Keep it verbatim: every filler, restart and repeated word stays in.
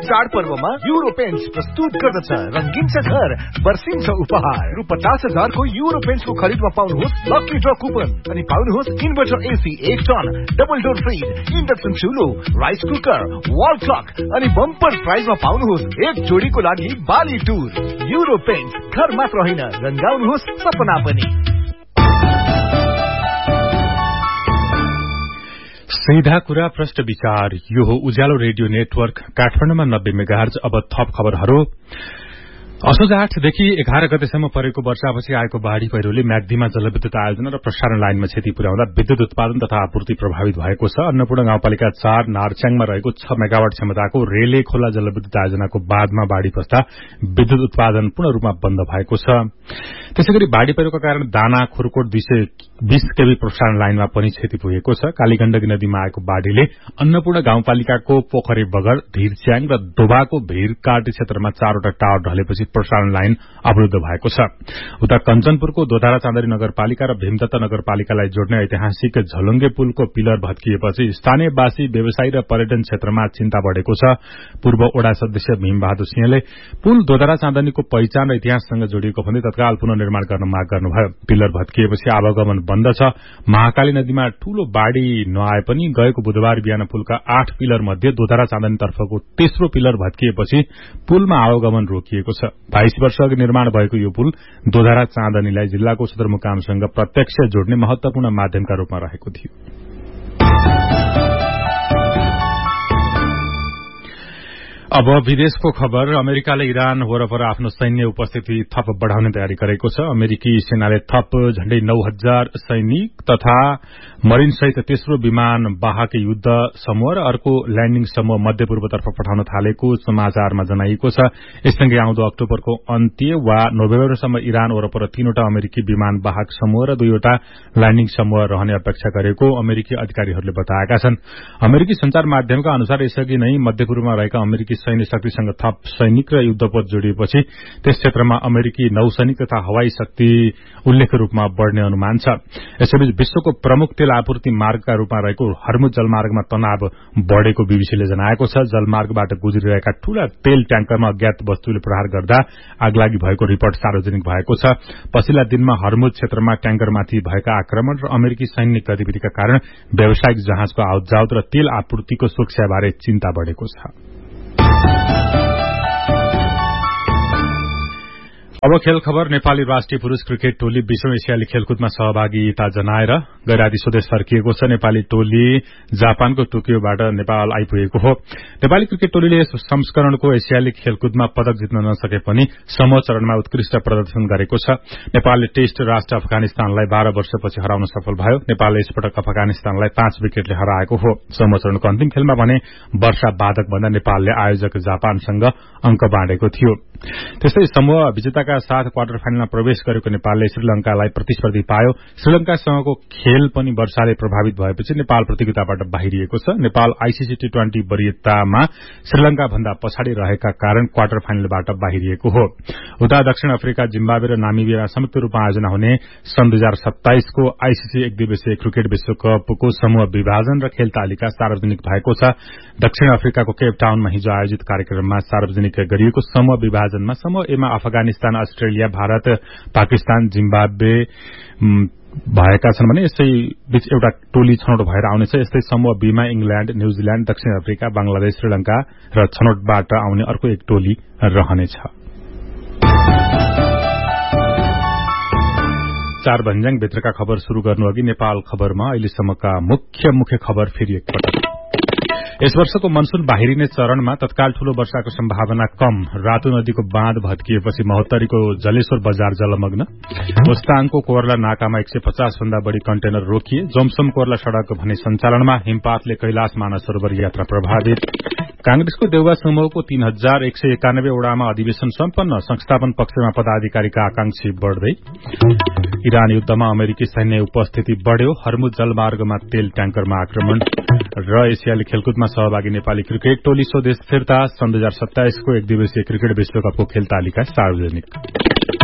चाडपर्वमा euro paints प्रस्तुत गर्दछ रंगीन छ घर बर्सिन्छ उपहार रु पचास हजार को युरो पेन्ट्स को खरीदमा पाउनुहोस् लकी ड्र कुपन अनि पाउनुहोस् इन्भर्टर एसी एक ton double door fridge induction चुलो rice cooker wall clock अनि बम्पर प्राइजमा पाउनुहोस् एक जोडीको लागि बाली टुर युरो पेन्ट्स घर मात्र होइन रंगाउनुहोस् सपना पनि। सीधा कुरा प्रश्न विचार यो हो उज्यालो रेडियो नेटवर्क काठमाडौँमा नब्बे मेगाहर्ज। अब थप खबरहरू। असोज आठदेखि एघार गतेसम्म परेको वर्षापछि आएको बाढ़ी पहिरोले म्याग्दीमा जलविद्युत आयोजना र प्रसारण लाइनमा क्षति पुर्याउँदा विद्युत उत्पादन तथा आपूर्ति प्रभावित भएको छ। अन्नपूर्ण गाउँपालिका चार नारच्याङमा रहेको छ मेगावाट क्षमताको रेले खोला जलविद्युत आयोजनाको बाँधमा बाढ़ी पस्दा विद्युत उत्पादन पूर्ण रूपमा बन्द भएको छ। त्यसैगरी बाढ़ी पहिरोका कारण दाना खुरकोट दुई सय बीस केबी प्रसारण लाइनमा पनि क्षति पुगेको छ। कालीगण्डकी नदीमा आएको बाढ़ीले अन्नपूर्ण गाउँपालिकाको पोखरे बगर धीरच्याङ र दोबाको भीरकाटी क्षेत्रमा चारवटा टावर ढलेपछि प्रसारण लाइन अवरुद्ध भएको छ। उता कञ्चनपुरको दोधारा चाँदरी नगरपालिका र भीमदत्त नगरपालिकालाई जोड्ने ऐतिहासिक झलुङ्गे पुलको पिलर भत्किएपछि स्थानीयवासी व्यवसायी र पर्यटन क्षेत्रमा चिन्ता बढ़ेको छ। पूर्व ओडा सदस्य भीमबहादुर सिंहले पुल दोधारा चाँदनीको पहिचान र इतिहाससँग जोडिएको भन्दै तत्काल पुनर्निर्माण गर्न माग गर्नुभयो। पिलर भत्किएपछि आवागमन बन्द छ। महाकाली नदीमा ठूलो बाढ़ी नआए पनि गएको बुधबार बिहान पुलका आठ पिलर मध्ये दोधारा चाँदनी तर्फको तेस्रो पिलर भत्किएपछि पुलमा आवागमन रोकिएको छ। बाइस वर्ष अघि निर्माण भएको यो पुल दोधारा चाँदनीलाई जिल्लाको सदरमुकामसँग प्रत्यक्ष जोड्ने महत्वपूर्ण माध्यमका रूपमा रहेको थियो। अब विदेशको खबर। अमेरिकाले इरान वरपर आफ्नो सैन्य उपस्थिति थप बढ़ाउने तयारी गरेको छ। अमेरिकी सेनाले थप झण्डै नौ हजार सैनिक तथा मरिन सहित तेस्रो विमान वाहक युद्ध समूह र अर्को ल्याण्डिङ समूह मध्य पूर्वतर्फ पठाउन थालेको समाचारमा जनाइएको छ। यससँगै आउँदो अक्टोबरको अन्त्य वा नोभेम्बरसम्म इरान वरपर तीनवटा अमेरिकी विमान वाहक समूह र दुईवटा ल्याण्डिङ समूह रहने अपेक्षा गरेको अमेरिकी अधिकारीहरूले बताएका छन्। अमेरिकी संचार माध्यमका अनुसार यसअघि नै मध्य पूर्वमा रहेका अमेरिकी सैन्य शक्तिसँग थप सैनिक र युद्धपोत जोडिएपछि त्यस क्षेत्रमा अमेरिकी नौसैनिक तथा हवाई शक्ति उल्लेख्य रूपमा बढ़ने अनुमान छ। यसैबीच विश्वको प्रमुख तेल आपूर्ति मार्गका रूपमा रहेको हर्मुज जलमार्गमा तनाव बढ़ेको बीबीसीले जनाएको छ। जलमार्गबाट गुज्रिरहेका ठूला तेल ट्याङ्करमा अज्ञात वस्तुले प्रहार गर्दा आगलागी भएको रिपोर्ट सार्वजनिक भएको छ। पछिल्ला दिनमा हर्मुज क्षेत्रमा ट्याङ्करमाथि भएका आक्रमण र अमेरिकी सैन्य गतिविधिका कारण व्यावसायिक जहाजको आवतजावत र तेल आपूर्तिको सुरक्षाबारे चिन्ता बढ़ेको छ। अब खेल खबर। नेपाली राष्ट्रिय पुरूष क्रिकेट टोली बीसौं एसियाली खेलकुदमा सहभागिता जनाएर गैराती स्वदेश फर्किएको छ। नेपाली टोली जापानको टोकियोबाट नेपाल आइपुगेको हो। नेपाली क्रिकेट टोलीले यस संस्करणको एसियाली खेलकुदमा पदक जित्न नसके पनि समूह चरणमा उत्कृष्ट प्रदर्शन गरेको छ। नेपालले टेस्ट राष्ट्र अफगानिस्तानलाई बाह्र वर्षपछि हराउन सफल भयो। नेपालले यसपटक अफगानिस्तानलाई पाँच विकेटले हराएको हो। समूह चरणको अन्तिम खेलमा भने वर्षा बाधक भन्दा नेपालले आयोजक जापानसँग अंक बाँडेको थियो। त्यस्तै समूह विजेताका साथ क्वार्टर फाइनलमा प्रवेश गरेको नेपालले श्रीलंकालाई प्रतिस्पर्धी पायो। श्रीलंकासँगको खेल पनि वर्षाले प्रभावित भएपछि नेपाल प्रतियोगिताबाट बाहिरिएको छ। Nepal ICC T twenty वरियतामा Sri Lanka भन्दा पछाडि रहेका कारण क्वार्टर फाइनलबाट बाहिरिएको हो। उता दक्षिण अफ्रिका, जिम्बाब्वे र नामिबियामा संयुक्त रूपमा आयोजना हुने सन् दुई हजार सत्ताइसको आईसीसी एक दिवसीय क्रिकेट विश्वकपको समूह विभाजन र खेल तालिका सार्वजनिक भएको छ। दक्षिण अफ्रिकाको केपटाउनमा हिजो आयोजित कार्यक्रममा सार्वजनिक गरिएको समूह विभाजनमा समूह एमा अफगानिस्तान, अस्ट्रेलिया, भारत, पाकिस्तान, जिम्बाब्वे भएका छन् भने यसै बीच एउटा टोली छनौट भएर आउनेछ। यस्तै समूह बीमा इंग्ल्याण्ड, न्यूजील्याण्ड, दक्षिण अफ्रिका, बांग्लादेश, श्रीलंका र छनौटबाट आउने अर्को एक टोली रहनेछ। चार भन्ज्याङ भित्रका खबर शुरू गर्नु अघि नेपाल खबरमा अहिलेसम्मका मुख्य मुख्य खबर फेरि एकपटक। यस वर्षको मनसून बाहिरिने चरणमा तत्काल ठूलो वर्षाको सम्भावना कम। रातो नदीको बाँध भत्किएपछि महोत्तरीको जलेश्वर बजार जलमग्न। मुस्ताङको कोर्ला नाकामा एक सय पचास भन्दा बढ़ी कन्टेनर रोकिए। जोमसोम कोर्ला सड़क भने सञ्चालनमा। हिमपातले कैलाश मानसरोवर यात्रा प्रभावित। कांग्रेसको देउवा समूहको तीन हजार एक सय एकानब्बे वडामा अधिवेशन सम्पन्न। संस्थापन पक्षमा पदाधिकारीका आकांक्षी बढ़दै। इरान युद्धमा अमेरिकी सैन्य उपस्थिति बढ़्यो। हर्मुज जलमार्गमा तेल ट्याङ्करमा आक्रमण र एसियाली खेलकुदमा सहभागी नेपाली क्रिकेट टोली स्वदेश फिर्ता। सन् दुई हजार सत्ताइसको एक दिवसीय क्रिकेट विश्वकपको खेल तालिका सार्वजनिक।